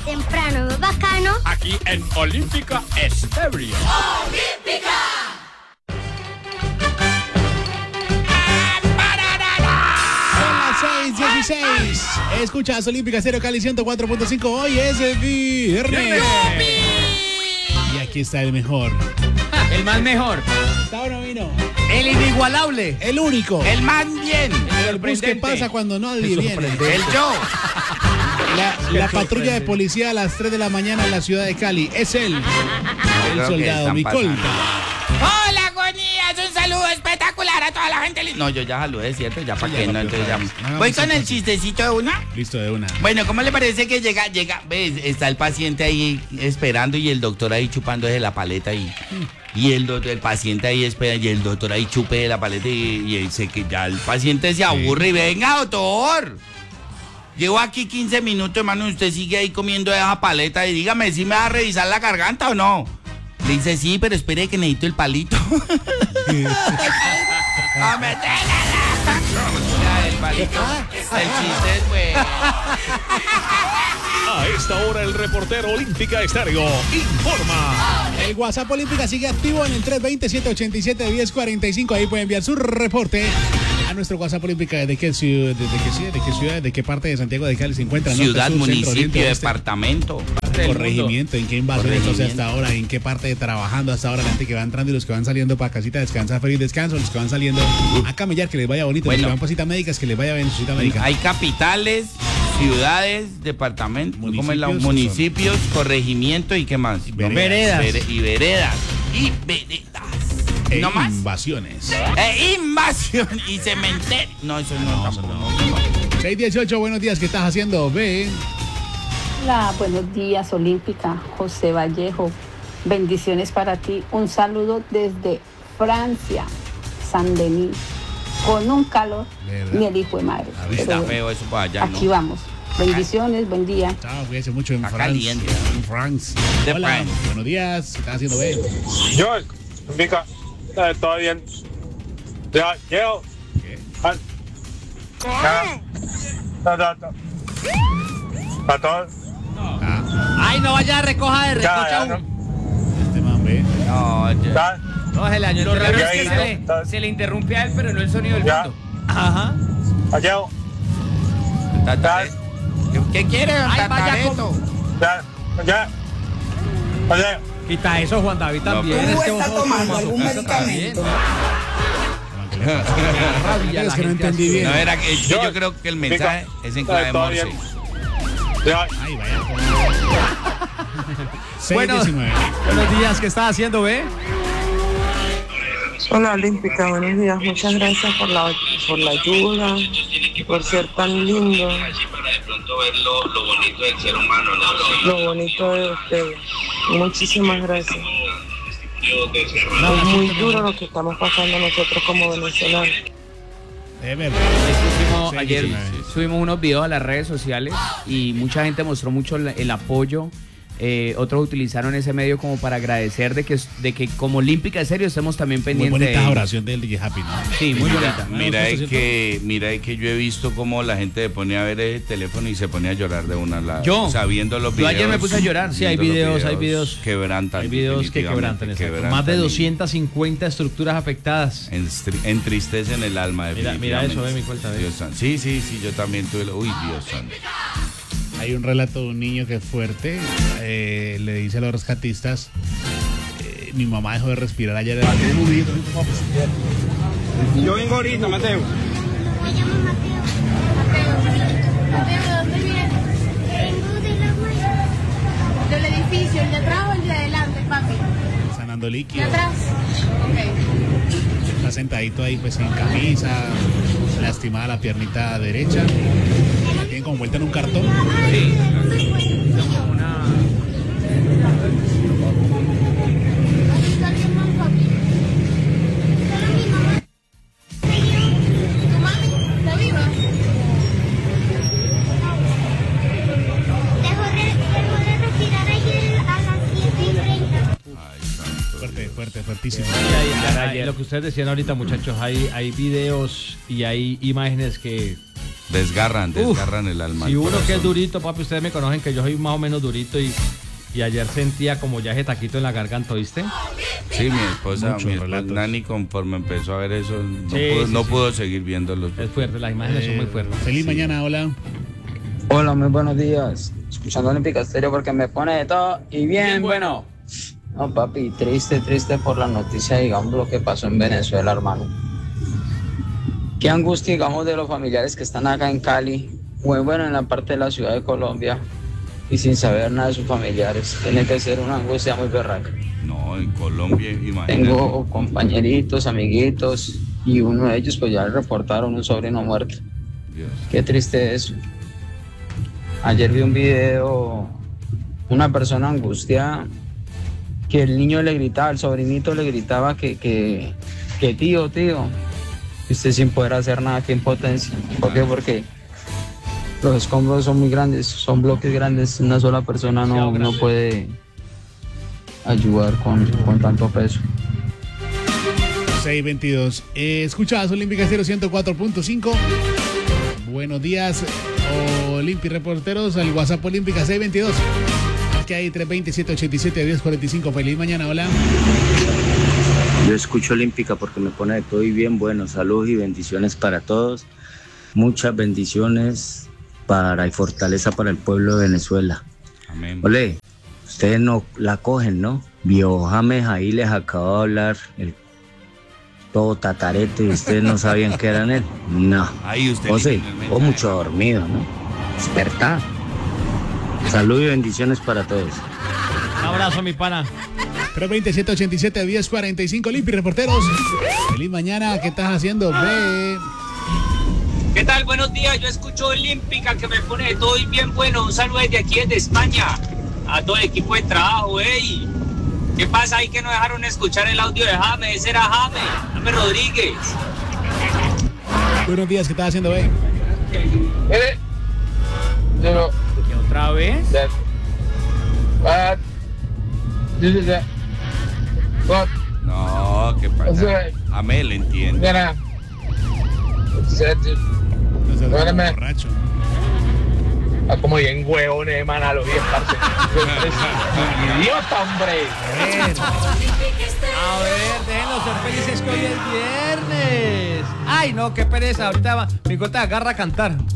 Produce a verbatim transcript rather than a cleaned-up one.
temprano, bacano. Aquí en Olímpica Estéreo. ¡Olímpica! seis dieciséis. Escuchas Olímpica Estéreo Cali ciento cuatro punto cinco. Hoy es el viernes. Y aquí está el mejor. El más mejor. ¿Está o no vino? El inigualable. El único. El más bien. El bus que pasa cuando nadie viene. El yo. La, la patrulla de policía a las tres de la mañana en la ciudad de Cali. Es él. El soldado Micolta. Hola, Gonías. Un saludo espectacular a toda la gente. No, yo ya saludé, ¿cierto? Ya para qué no, entonces ya. Voy con el chistecito de una. Listo, de una. Bueno, ¿cómo le parece que llega, llega, ves, está el paciente ahí esperando y el doctor ahí chupando de la paleta y, y el, doctor, el paciente ahí espera y el doctor ahí chupe de la paleta y, y dice que ya el paciente se aburre y venga, doctor. Llevo aquí quince minutos, hermano, y usted sigue ahí comiendo esa paleta y dígame si me va a revisar la garganta o no. Le dice, sí, pero espere que necesito el palito. ¡A meterla! Ya, el palito. El chiste es bueno. A esta hora el reportero Olímpica Estéreo informa. El WhatsApp Olímpica sigue activo en el tres dos cero, siete ocho siete, uno cero cuatro cinco. Ahí puede enviar su reporte a nuestro WhatsApp Olímpica. ¿De qué ciudad, de, de qué ciudad, de qué ciudad, de qué parte de Santiago de Cali se encuentra? Ciudad, Norte, sur, municipio, centro, oriente, departamento. Corregimiento, ¿en qué invasión entonces hasta ahora? ¿En qué parte de trabajando hasta ahora? La gente que va entrando y los que van saliendo para casita a descansar, feliz descanso, los que van saliendo a camellar, que les vaya bonito, Bueno, los que van para cita médicas, que les vaya bien su cita médica. Hay capitales, ciudades, departamentos, Municipios, ¿cómo es la? Municipios, corregimiento y qué más. Y veredas. Vere- y veredas. Y veredas. E ¿No más? invasiones. E invasión y cementerio. No, eso no, No, tampoco. eso no. seis dieciocho, buenos días, ¿qué estás haciendo? Ve. Hola, buenos días, Olímpica. José Vallejo, bendiciones para ti. Un saludo desde Francia, San Denis, con un calor, ¿Verdad? ni el hijo de madre. A ver, Está Pero feo eso para allá, aquí ¿no? vamos. Bendiciones, buen día. Chao, cuídense mucho en Está Francia. caliente. En Francia. De Hola, Francia. buenos días, ¿qué estás haciendo? Ve. George, Mica, eh, todo bien. Ya, llego. ¿Qué? Ah, ya. Ta, ta, ta. ¿Está todo? Ah, Ay, no vaya a recoja de Ya, recocha. ya, no. este man, ve. No, ya. ¿Está? No, el año. Lo Ya, raro ya, es que ya, se le, ya. se le interrumpe a él, pero no el sonido del Ya. fondo. Ajá. Ah, llego. Tatare- ¿Qué, qué quiere, don Ay, vaya Tatareto? Ya, ya. Ah, llego. Quita eso, Juan David, también. pero- es que ¿Tú estás vos sos tomando un algún masoquista medicamento? también. Rabia Es la que no gente entendí así. bien. No, era que yo, George, yo creo que el mensaje Mica, es en clave todo Morse. bien. Ya. Ay, vaya. Bueno, seis diecinueve. buenos días, ¿qué estás haciendo, ve? Hola Olímpica, buenos días. Muchas gracias por la, por la ayuda, por ser tan lindo. Lo bonito de ustedes. Muchísimas gracias. Es muy duro lo que estamos pasando nosotros como venezolanos. Es verdad. Subimos- seis ayer diecinueve. subimos unos videos a las redes sociales y mucha gente mostró mucho el, el apoyo. Eh, otros utilizaron ese medio como para agradecer de que, de que como Olímpica en serio estemos también Muy pendientes de bonita ellos. oración del D J Happy, ¿no? Sí, muy Mira, bonita. mira Me es gusta, que, mira es que yo he visto cómo la gente se pone a ver el teléfono y se pone a llorar de una la, Yo. o sea, viendo los Yo videos. ayer me puse a llorar. Sí, hay viendo los videos, hay videos. Quebrantan. Hay videos que quebrantan, definitivamente, exacto. quebrantan Más de y doscientas cincuenta estructuras afectadas. enstri- Entristecen el alma. Mira, mira eso, ve mi cuenta. ve. Dios santo. Sí, sí, sí, yo también tuve. lo- Uy, Dios santo. Hay un relato de un niño que es fuerte. eh, le dice a los rescatistas: eh, mi mamá dejó de respirar ayer. Yo vengo ahorita, Mateo. Me llamo Mateo. Mateo. Mateo, ¿dónde vienes? Vengo de la mañana. Del edificio, el de atrás o el de adelante, papi. Sanando ¿De líquido. atrás? Ok. Está sentadito ahí, pues sin camisa, lastimada la piernita derecha. La tienen como vuelta en un cartón. Sí. ¿Está bien, mamá, papi? Solo mi mamá. ¿Tu mami está viva? Dejó de, dejó de respirar ayer a las siete y treinta. Fuerte, fuerte, fuertísimo. Y hay- hay- lo que ustedes decían ahorita, muchachos, hay, hay videos y hay imágenes que Desgarran, desgarran el alma. Si el uno corazón. que es durito, papi, ustedes me conocen que yo soy más o menos durito y, y ayer sentía como ya ese taquito en la garganta, ¿viste? Sí, mi esposa, Muchos mi esposa relatos. Nani, conforme empezó a ver eso, no, Sí, pudo, sí, no sí. pudo seguir viéndolos. Es fuerte, las imágenes son muy fuertes. Feliz Sí. mañana, hola. Hola, muy buenos días. Escuchando Olímpica Estéreo porque me pone de todo y bien, bueno. No, papi, triste, triste por la noticia, digamos, lo que pasó en Venezuela, hermano. Qué angustia, digamos, de los familiares que están acá en Cali, o bueno, en la parte de la ciudad de Colombia, y sin saber nada de sus familiares. Tiene que ser una angustia muy berraca. No, en Colombia, imagínate. Tengo compañeritos, amiguitos, y uno de ellos pues ya le reportaron un sobrino muerto. Dios. Qué triste eso. Ayer vi un video, una persona angustiada, que el niño le gritaba, el sobrinito le gritaba que, que, que tío, tío, y usted sin poder hacer nada, que impotencia. ¿Por qué? Porque los escombros son muy grandes, son bloques grandes, una sola persona no, no puede ayudar con, con tanto peso. seis veintidós. Eh, escuchas Olímpica Estéreo ciento cuatro punto cinco. Buenos días, Olympi reporteros, al WhatsApp Olímpica seis veintidós. Que hay tres veintisiete ochenta y siete diez cuarenta y cinco. Feliz mañana, hola. Yo escucho Olímpica porque me pone de todo y bien bueno. Salud y bendiciones para todos. Muchas bendiciones para y fortaleza para el pueblo de Venezuela. Amén. Ole, ustedes no la cogen, ¿no? Viejo James ahí les acabo de hablar el todo tatarete y ustedes no sabían que eran él. No. Ahí usted José, eliminó el o mensaje. mucho dormido, ¿no? Despertá. Salud y bendiciones para todos. Un abrazo, mi pana. tres veintisiete ochenta y siete diez cuarenta y cinco. Olímpi reporteros. Feliz mañana, ¿qué estás haciendo? Ve. ¿Qué tal? Buenos días, yo escucho Olímpica que me pone de todo y bien bueno. Un saludo desde aquí, desde España, a todo el equipo de trabajo, ey. ¿Qué pasa ahí que no dejaron escuchar el audio de James? Ese era James, James Rodríguez. Buenos días, ¿qué estás haciendo, ve? Eh, pero, ¿Y otra vez? that, what, this is that, what, No, ¿qué pasa? sea, Amel entiende. gonna, said, No seas Duéreme. borracho. ah, como bien huevones, man, a los diez, parce. Idiota, hombre. A ver, déjenlos ser felices que hoy es viernes. Ay, no, qué pereza. Ahorita va, mi cuenta agarra a cantar.